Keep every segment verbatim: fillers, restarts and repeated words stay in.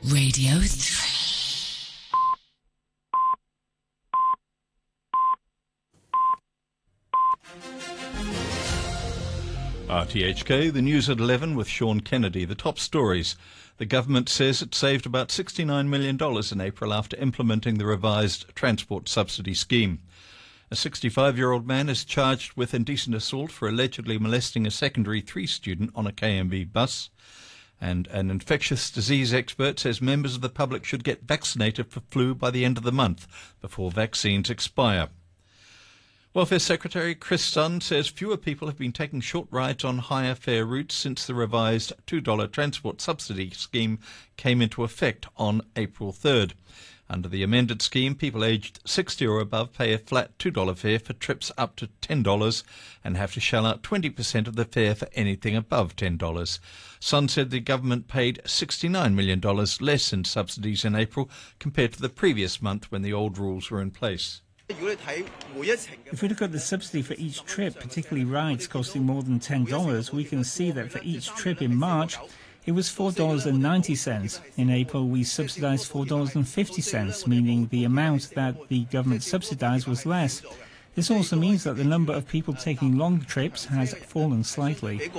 Radio three. R T H K, the news at eleven with Sean Kennedy. The top stories. The government says it saved about sixty-nine million dollars in April after implementing the revised transport subsidy scheme. A sixty-five-year-old man is charged with indecent assault for allegedly molesting a secondary three student on a K M B bus. And an infectious disease expert says members of the public should get vaccinated for flu by the end of the month before vaccines expire. Welfare Secretary Chris Sunn says fewer people have been taking short rides on higher fare routes since the revised two dollar transport subsidy scheme came into effect on April third. Under the amended scheme, people aged sixty or above pay a flat two dollar fare for trips up to ten dollars and have to shell out twenty percent of the fare for anything above ten dollars. Sunn said the government paid sixty-nine million dollars less in subsidies in April compared to the previous month when the old rules were in place. If we look at the subsidy for each trip, particularly rides costing more than ten dollars, we can see that for each trip in March, it was four dollars and ninety cents. In April, we subsidised four dollars and fifty cents, meaning the amount that the government subsidised was less. This also means that the number of people taking long trips has fallen slightly.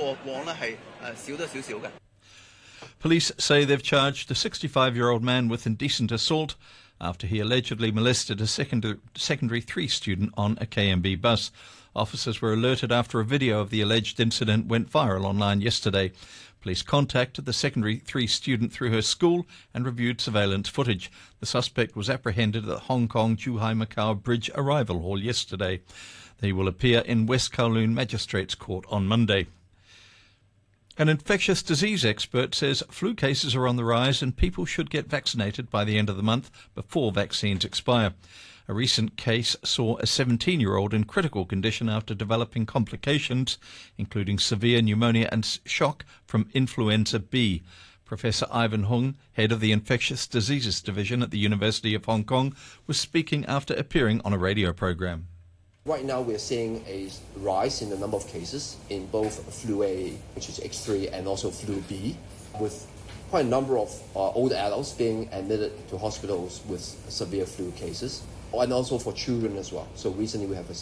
Police say they've charged a sixty-five-year-old man with indecent assault after he allegedly molested a secondary, secondary three student on a K M B bus. Officers were alerted after a video of the alleged incident went viral online yesterday. Police contacted the secondary three student through her school and reviewed surveillance footage. The suspect was apprehended at the Hong Kong-Zhuhai-Macau Bridge Arrival Hall yesterday. They will appear in West Kowloon Magistrates Court on Monday. An infectious disease expert says flu cases are on the rise and people should get vaccinated by the end of the month before vaccines expire. A recent case saw a seventeen-year-old in critical condition after developing complications, including severe pneumonia and shock from influenza B. Professor Ivan Hung, head of the Infectious Diseases Division at the University of Hong Kong, was speaking after appearing on a radio program. Right now we're seeing a rise in the number of cases in both flu A, which is H three, and also flu B, with quite a number of uh, older adults being admitted to hospitals with severe flu cases, and also for children as well. So recently we have a